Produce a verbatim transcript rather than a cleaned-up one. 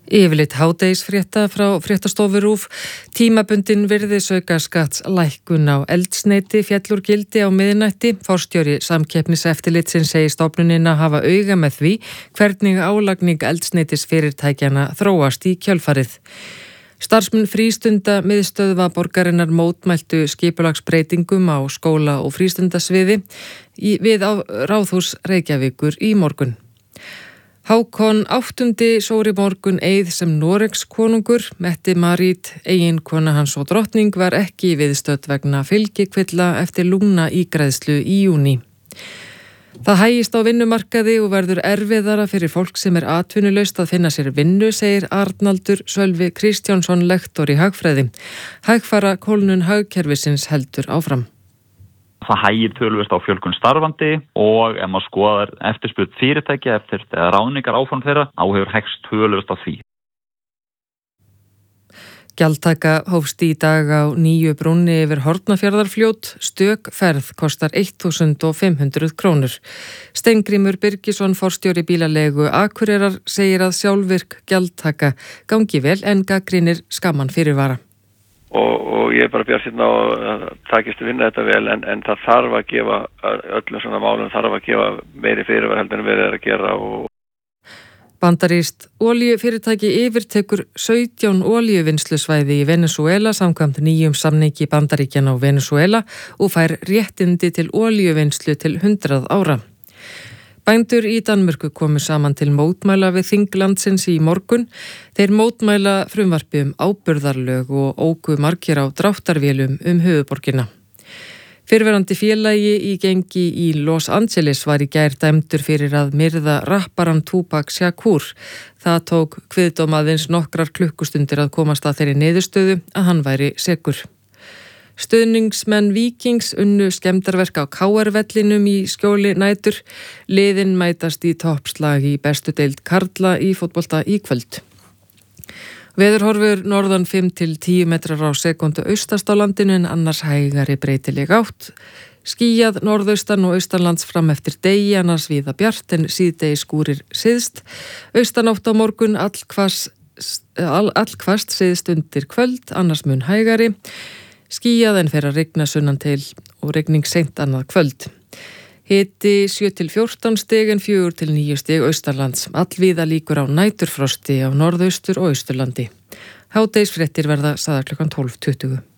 Yfirleitt hádegisfrétta frá fréttastofu RÚV. Tímabundin virðisaukaskatts lækkun á eldsneyti féll úr gildi á miðnætti. Forstjóri Samkeppniseftirlitsins segir stofnunina hafa auga með því hvernig álagning eldsneytisfyrirtækjanna þróast í kjölfarið. Starfsmenn frístunda miðstöðva borgarinnar mótmæltu skipulagsbreytingum á skóla- og frístundasviði við á Ráðhús Reykjavíkur í morgun. Hákon áttunda sór í morgun eið sem Noregs konungur. Mette-Marit, eiginkona hans og drottning, var ekki viðstödd vegna fylgikvilla eftir lungnaígræðslu í júní. Það hægist á vinnumarkaði og verður erfiðara fyrir fólk sem er atvinnulaust að finna sér vinnu, segir Arnaldur Sölvi Kristjánsson, lektor í hagfræði. Hægfara kólnun hagkerfisins heldur áfram. Það hægir töluvert á fjölgun starfandi og ef maður skoðar eftirspurn fyrirtækja eftir ráðningar áform þeirra, á hefur hægst töluvert á því. Gjaldtaka hófst í dag á nýju brúnni yfir Hornafjarðarfljót. Stök ferð kostar þúsund fimm hundruð krónur. Steingrímur Birgisson, forstjóri bílalegu Akureyrar, segir að sjálfvirk gjaldtaka gangi vel en gagnrýnir skamman fyrirvara. Og, og ég er bara bjartsýnn á að takist að vinna þetta vel en, en það þarf að gefa öllum svona málum þarf að gefa meiri fyrirvar heldur en verið er að gera. Og... Bandarískt olíufyrirtæki yfirtekur sautján olíuvinnslusvæði í Venesúela samkvæmt nýjum samningi Bandaríkjanna og Venesúela og fær réttindi til olíuvinnslu til hundrað ára. Bændur í Danmörku komu saman til mótmæla við þinglandsins í morgun. Þeir mótmæla frumvarpi um áburðarlög og óku margir á dráttarvélum um höfuðborgina. Fyrrverandi félagi í gengi í Los Angeles var í gær dæmdur fyrir að myrða rapparan Tupac Shakur. Það tók kviðdómaðins nokkrar klukkustundir að komast að þeirri niðurstöðu að hann væri sekur. Stuðningsmenn Víkings unnu skemmdarverk á K R-vellinum í skjóli nætur. Liðin mætast í toppslag í bestu deild karla í fótbolta í kvöld. Veðurhorfur norðan fimm til tíu metrar á sekundu austast á landinu en annars hægari breytileg átt. Skýjað norðaustan og austanlands fram eftir degi, annars víða bjart en síðdegi skúrir syðst. Austanátt á morgun allhvast all, all syðst undir kvöld, annars mun hægari. Skýjað en fer að rigna sunnan til og rigning seint annað kvöld. Hiti sjö til fjórtán stig en fjögur til níu stig austanlands. Allvíða líkur á næturfrosti á norðaustur og austurlandi. Hádegisfréttir verða sagðar klukkan tólf tuttugu.